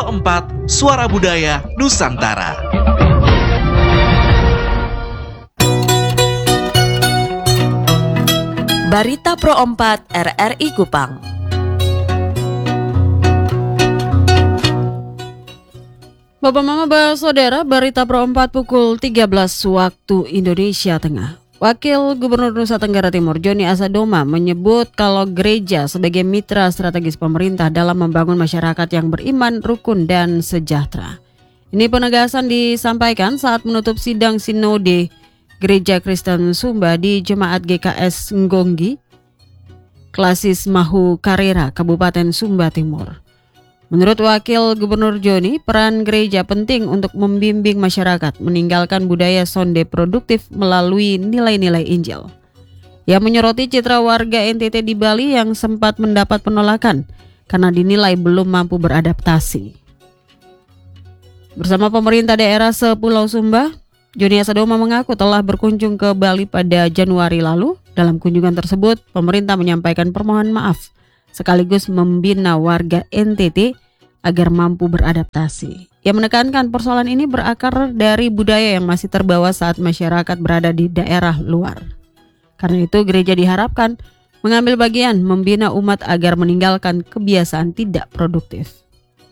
Pro 4 Suara Budaya Nusantara. Barita Pro 4 RRI Kupang. Bapak Mama Saudara, Barita Pro 4 pukul 13 waktu Indonesia Tengah. Wakil Gubernur Nusa Tenggara Timur Joni Asadoma menyebut kalau gereja sebagai mitra strategis pemerintah dalam membangun masyarakat yang beriman, rukun, dan sejahtera. Ini penegasan disampaikan saat menutup sidang sinode Gereja Kristen Sumba di Jemaat GKS Ngonggi, Klasis Mahu Karera, Kabupaten Sumba Timur. Menurut Wakil Gubernur Joni, peran gereja penting untuk membimbing masyarakat meninggalkan budaya sonde produktif melalui nilai-nilai Injil. Ia menyoroti citra warga NTT di Bali yang sempat mendapat penolakan karena dinilai belum mampu beradaptasi. Bersama pemerintah daerah sepulau Sumba, Joni Asadoma mengaku telah berkunjung ke Bali pada Januari lalu. Dalam kunjungan tersebut, pemerintah menyampaikan permohonan maaf sekaligus membina warga NTT agar mampu beradaptasi. Ia menekankan persoalan ini berakar dari budaya yang masih terbawa saat masyarakat berada di daerah luar. Karena itu gereja diharapkan mengambil bagian membina umat agar meninggalkan kebiasaan tidak produktif.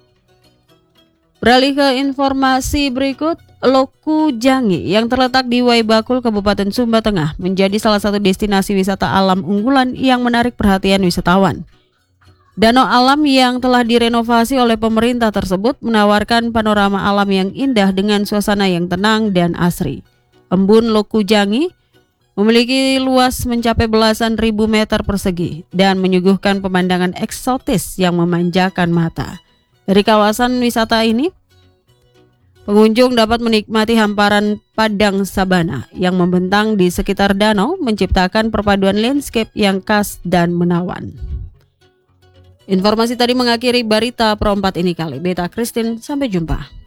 Beralih ke informasi berikut, Loku Jangi yang terletak di Waibakul, Kabupaten Sumba Tengah menjadi salah satu destinasi wisata alam unggulan yang menarik perhatian wisatawan. Danau alam yang telah direnovasi oleh pemerintah tersebut menawarkan panorama alam yang indah dengan suasana yang tenang dan asri. Embun Loku Jangi memiliki luas mencapai belasan ribu meter persegi dan menyuguhkan pemandangan eksotis yang memanjakan mata. Dari kawasan wisata ini, pengunjung dapat menikmati hamparan padang sabana yang membentang di sekitar danau, menciptakan perpaduan landscape yang khas dan menawan. Informasi tadi mengakhiri Barita Pro 4 ini kali. Beta Christine, sampai jumpa.